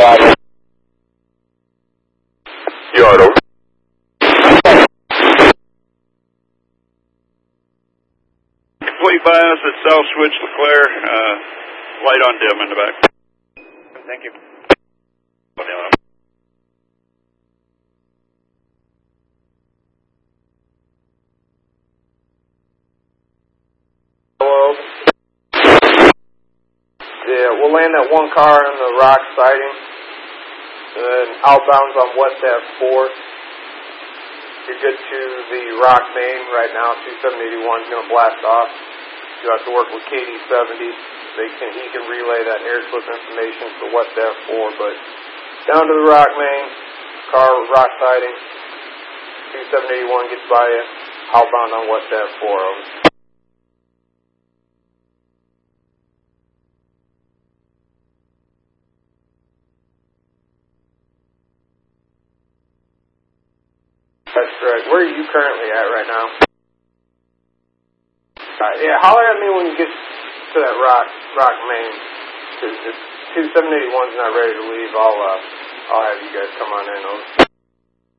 Yard over. 45 at South Switch, LeClaire, light on dim in the back. Thank you. Hello. Yeah, we'll land that one car in the rock siding, and then outbounds on West Ave 4. You're good to the rock main right now. 2781 is going to blast off. You have to work with KD70. He can relay that air slip information for West Ave 4, but down to the rock main, car rock siding. 2781 gets by you. Outbound on West Ave 4. Over. That's correct. Where are you currently at right now? Yeah, holler at me when you get to that rock main. If 2781's not ready to leave, I'll have you guys come on in. Over.